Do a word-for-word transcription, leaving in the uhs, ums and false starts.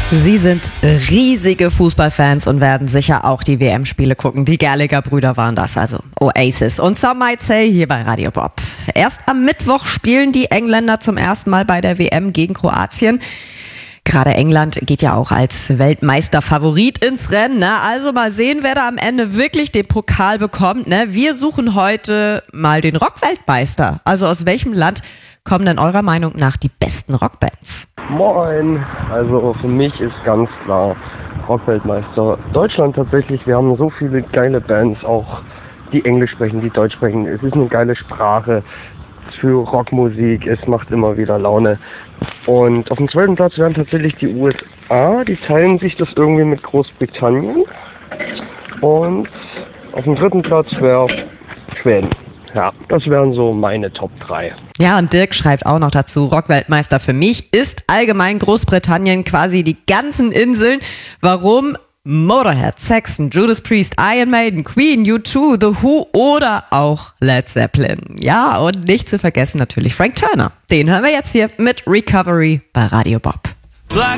Sie sind riesige Fußballfans und werden sicher auch die W M-Spiele gucken. Die Gallagher-Brüder waren das, also Oasis und Some Might Say hier bei Radio Bob. Erst am Mittwoch spielen die Engländer zum ersten Mal bei der W M gegen Kroatien. Gerade England geht ja auch als Weltmeisterfavorit ins Rennen, ne? Also mal sehen, wer da am Ende wirklich den Pokal bekommt, ne? Wir suchen heute mal den Rockweltmeister. Also aus welchem Land kommen denn eurer Meinung nach die besten Rockbands? Moin, also für mich ist ganz klar Rockweltmeister Deutschland tatsächlich. Wir haben so viele geile Bands, auch die Englisch sprechen, die Deutsch sprechen. Es ist eine geile Sprache für Rockmusik, es macht immer wieder Laune. Und auf dem zweiten Platz wären tatsächlich die U S A, die teilen sich das irgendwie mit Großbritannien. Und auf dem dritten Platz wäre Schweden. Ja, das wären so meine Top drei. Ja, und Dirk schreibt auch noch dazu, Rockweltmeister für mich ist allgemein Großbritannien, quasi die ganzen Inseln. Warum? Motorhead, Saxon, Judas Priest, Iron Maiden, Queen, U zwei, The Who oder auch Led Zeppelin. Ja, und nicht zu vergessen natürlich Frank Turner. Den hören wir jetzt hier mit Recovery bei Radio Bob.